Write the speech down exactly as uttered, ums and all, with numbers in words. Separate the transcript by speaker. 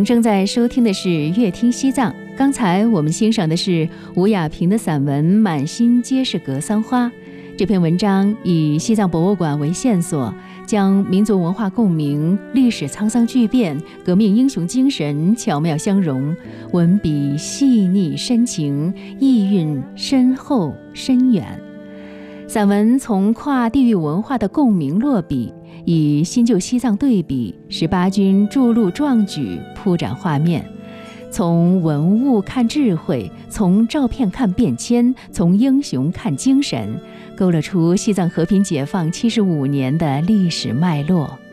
Speaker 1: 正在收听的是《乐听西藏》，刚才我们欣赏的是吴亚平的散文《满心皆是格桑花》。这篇文章以西藏博物馆为线索，将民族文化共鸣、历史沧桑巨变、革命英雄精神巧妙相融，文笔细腻深情，意蕴深厚深远。散文从跨地域文化的共鸣落笔，以新旧西藏对比，十八军筑路壮举铺展画面。从文物看智慧，从照片看变迁，从英雄看精神，勾勒出西藏和平解放七十五年的历史脉络。